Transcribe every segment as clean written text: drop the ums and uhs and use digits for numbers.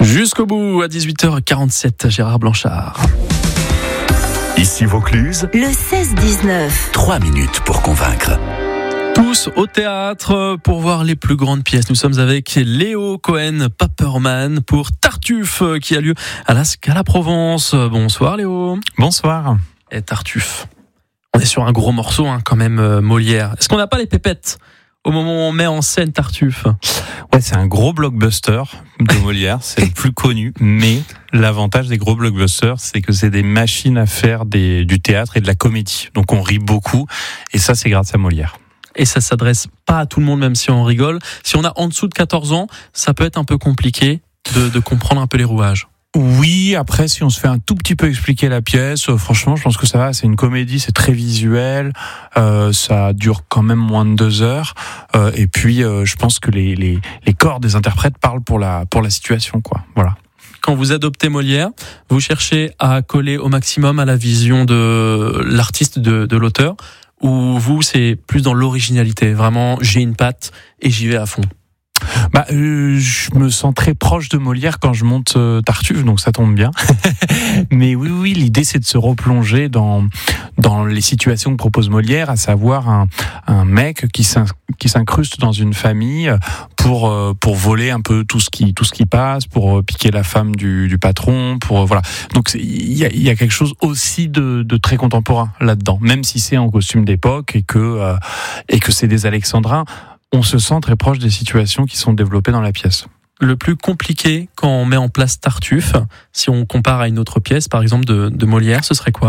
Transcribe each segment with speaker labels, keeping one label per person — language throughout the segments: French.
Speaker 1: Jusqu'au bout, à 18h47, Gérard Blanchard.
Speaker 2: Ici Vaucluse,
Speaker 3: le 16-19.
Speaker 2: 3 minutes pour convaincre.
Speaker 1: Tous au théâtre pour voir les plus grandes pièces. Nous sommes avec Léo Cohen-Paperman pour Tartuffe qui a lieu à la Scala Provence. Bonsoir Léo.
Speaker 4: Bonsoir.
Speaker 1: Et Tartuffe, on est sur un gros morceau quand même, Molière. Est-ce qu'on n'a pas les pépettes au moment où on met en scène Tartuffe?
Speaker 4: Ouais, c'est un gros blockbuster de Molière, c'est le plus connu, mais l'avantage des gros blockbusters, c'est que c'est des machines à faire du théâtre et de la comédie. Donc on rit beaucoup, et ça c'est grâce à Molière.
Speaker 1: Et ça s'adresse pas à tout le monde, même si on rigole. Si on a en dessous de 14 ans, ça peut être un peu compliqué de comprendre un peu les rouages.
Speaker 4: Oui, après, si on se fait un tout petit peu expliquer la pièce, franchement, je pense que ça va. C'est une comédie, c'est très visuel, ça dure quand même moins de 2 heures. Et puis, je pense que les corps des interprètes parlent pour la situation, quoi. Voilà.
Speaker 1: Quand vous adoptez Molière, vous cherchez à coller au maximum à la vision de l'artiste, de l'auteur, ou vous, c'est plus dans l'originalité. Vraiment, j'ai une patte et j'y vais à fond.
Speaker 4: Je me sens très proche de Molière quand je monte Tartuffe, donc ça tombe bien. Mais oui, l'idée c'est de se replonger dans les situations que propose Molière, à savoir un mec qui s'incruste dans une famille pour voler un peu tout ce qui passe, pour piquer la femme du patron, voilà. Donc il y a quelque chose aussi de très contemporain là-dedans, même si c'est en costume d'époque et que c'est des alexandrins. On se sent très proche des situations qui sont développées dans la pièce.
Speaker 1: Le plus compliqué quand on met en place Tartuffe, si on compare à une autre pièce, par exemple de Molière, ce serait quoi ?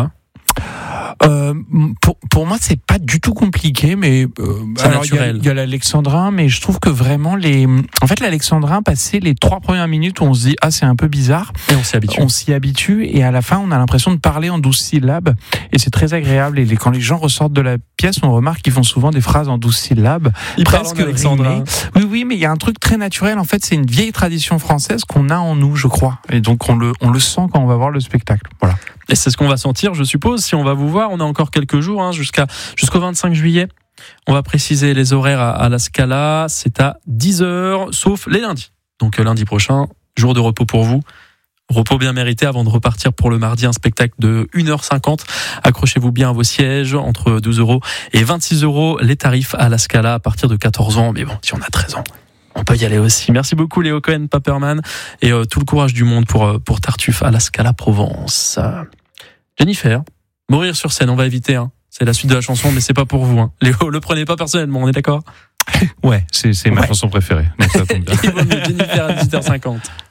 Speaker 4: Pour moi, c'est pas du tout compliqué, mais
Speaker 1: c'est naturel.
Speaker 4: Il y a l'alexandrin, mais je trouve que vraiment l'alexandrin, passé les 3 premières minutes où on se dit c'est un peu bizarre,
Speaker 1: et on s'y habitue,
Speaker 4: et à la fin on a l'impression de parler en 12 syllabes, et c'est très agréable. Et quand les gens ressortent de la pièce, on remarque qu'ils font souvent des phrases en 12 syllabes, presque
Speaker 1: alexandrin.
Speaker 4: Oui, mais il y a un truc très naturel. En fait, c'est une vieille tradition française qu'on a en nous, je crois, et donc on le sent quand on va voir le spectacle. Voilà.
Speaker 1: Et c'est ce qu'on va sentir, je suppose, si on va vous voir. On a encore quelques jours, jusqu'au 25 juillet. On va préciser les horaires à la Scala. C'est à 10h, sauf les lundis. Donc lundi prochain, jour de repos pour vous. Repos bien mérité avant de repartir pour le mardi, un spectacle de 1h50. Accrochez-vous bien à vos sièges, entre 12€ et 26€. Les tarifs à la Scala à partir de 14 ans. Mais bon, si on a 13 ans, on peut y aller aussi. Merci beaucoup Léo Cohen-Paperman et tout le courage du monde pour Tartuffe à la Scala Provence. Jennifer, mourir sur scène, on va éviter. C'est la suite de la chanson, mais c'est pas pour vous. Léo, le prenez pas personnellement, on est d'accord ?
Speaker 4: Ouais, c'est ma chanson préférée. Donc ça tombe bien.
Speaker 1: Il vaut mieux Jennifer à 18h50.